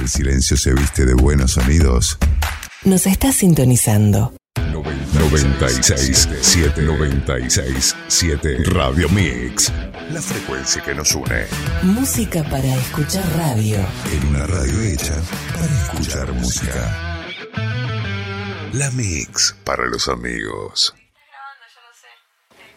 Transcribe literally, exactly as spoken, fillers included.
el silencio se viste de buenos sonidos. Nos está sintonizando. noventa y seis siete noventa y seis siete Radio Mix. La frecuencia que nos une. Música para escuchar radio. En una radio hecha para escuchar música. La Mix para los amigos.